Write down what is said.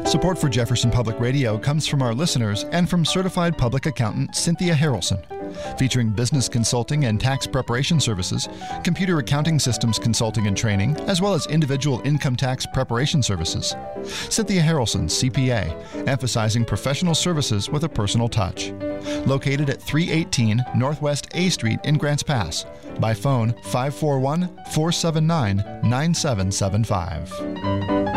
Support for Jefferson Public Radio comes from our listeners and from certified public accountant Cynthia Harrelson, featuring business consulting and tax preparation services, computer accounting systems consulting and training, as well as individual income tax preparation services. Cynthia Harrelson, CPA, emphasizing professional services with a personal touch. Located at 318 Northwest A Street in Grants Pass. By phone 541-479-9775.